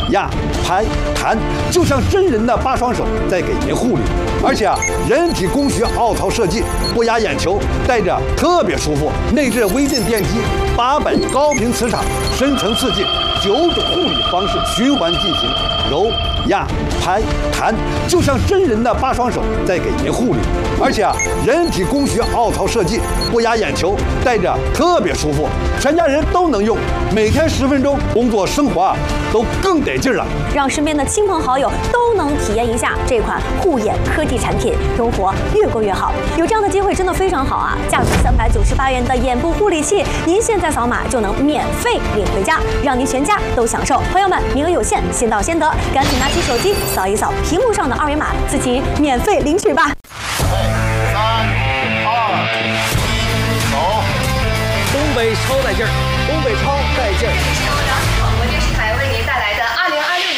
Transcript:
压、拍、弹，就像真人的8双手在给您护理。而且人体工学凹槽设计，不压眼球，戴着特别舒服。内置微震电机，800高频磁场，深层刺激，9种护理方式循环进行，揉、压、拍、弹，就像真人的8双手在给您护理。而且人体工学凹槽设计，不压眼球，戴着特别舒服，全家人都能用。每天10分钟，工作生活都更得劲了。 让身边的亲朋好友都能体验一下这款护眼科技产品，生活越过越好。有这样的机会真的非常好啊！价值398元的眼部护理器，您现在扫码就能免费领回家，让您全家都享受。朋友们，名额有限，先到先得，赶紧拿起手机扫一扫屏幕上的2维码，自己免费领取吧。